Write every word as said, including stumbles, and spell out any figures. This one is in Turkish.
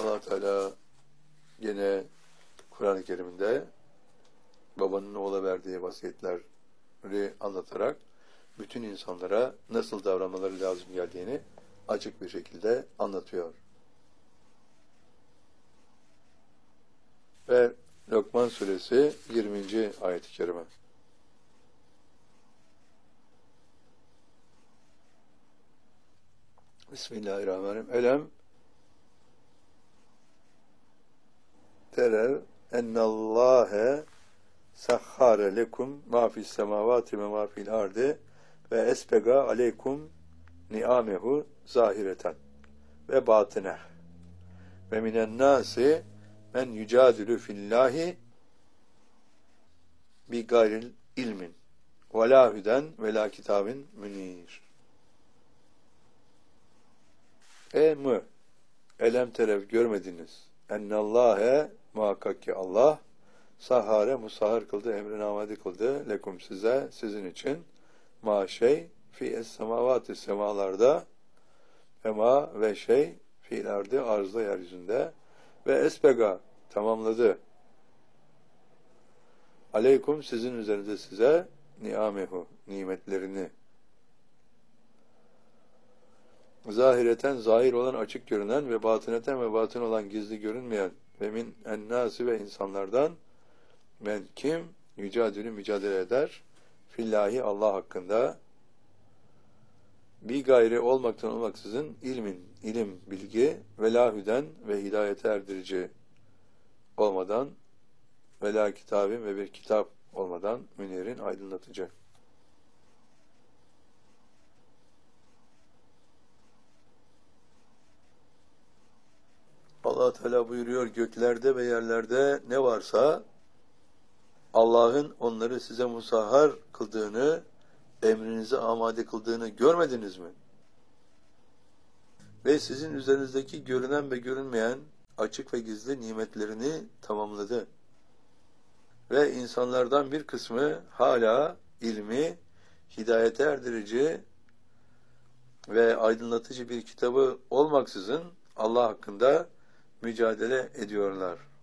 Allah Teala yine Kur'an-ı Kerim'de babanın oğula verdiği vasiyetleri anlatarak bütün insanlara nasıl davranmaları lazım geldiğini açık bir şekilde anlatıyor. Ve Lokman suresi yirminci ayet-i kerime. Bismillahirrahmanirrahim. Elem terev ennallâhe sahhâre lekum mâ fis semâvâti ve mâ fil ardı ve esbega aleykum ni'amehu zahireten ve batine ve minen nâsi men yücadülü fillâhi bi gayril ilmin ve lâ hüden ve lâ kitabin münîr. E mü elem terev görmediniz ennallâhe muhakkak ki Allah sahhare musahhar kıldı, emrine amade kıldı lekum size, sizin için ma şey fi es-semavati semalarda ve ma ve şey fiilerdi arzda yeryüzünde ve esbega tamamladı aleykum sizin üzerinde size ni'amehu nimetlerini zahireten zahir olan açık görünen ve batıneten ve batın olan gizli görünmeyen ve min ennâsi ve insanlardan men kim yücadülü mücadele eder fillahi Allah hakkında bir gayri olmaktan olmaksızın ilmin, ilim, bilgi ve lahüden ve hidayete erdirici olmadan ve la kitabin ve bir kitap olmadan münirin aydınlatıcı. Allah Teala buyuruyor, göklerde ve yerlerde ne varsa Allah'ın onları size musahhar kıldığını, emrinize amade kıldığını görmediniz mi? Ve sizin üzerinizdeki görünen ve görünmeyen açık ve gizli nimetlerini tamamladı. Ve insanlardan bir kısmı hala ilmi, hidayete erdirici ve aydınlatıcı bir kitabı olmaksızın Allah hakkında mücadele ediyorlar.